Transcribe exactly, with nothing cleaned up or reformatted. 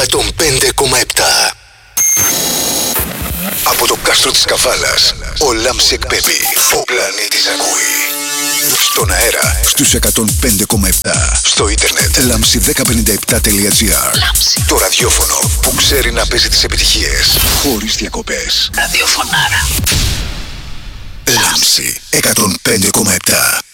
εκατόν πέντε κόμμα επτά. Από το κάστρο της Καβάλας, ο Λάμψη εκπέμπει. Ο πλανήτης ακούει. Στον αέρα, στους εκατόν πέντε κόμμα επτά. Στο ίντερνετ, λάμψη δέκα πενήντα επτά τελεία τζι άρ. Το ραδιόφωνο που ξέρει να παίζει τις επιτυχίες χωρίς διακοπές. Ραδιοφωνάρα. Λάμψη εκατόν πέντε κόμμα επτά.